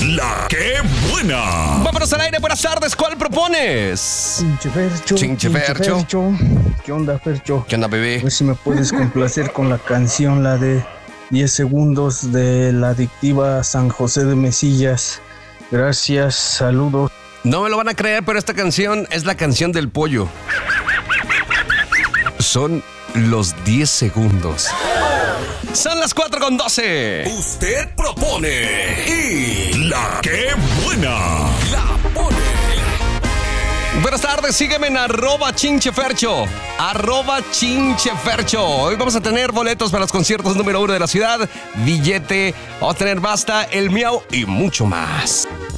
La que buena. Vámonos al aire, buenas tardes, ¿cuál propones? Chinche Fercho. ¿Qué onda, Fercho? ¿Qué onda, bebé? A ver si me puedes complacer con la canción, la de 10 segundos de la adictiva San José de Mesillas. Gracias, saludos. No me lo van a creer, pero esta canción es la canción del pollo. Son los 10 segundos. Son las 4:12. Usted propone y la que buena la pone. Buenas tardes, sígueme en @chinchefercho. @chinchefercho. Hoy vamos a tener boletos para los conciertos número 1 de la ciudad, billete, vamos a tener Basta, El Miau y mucho más.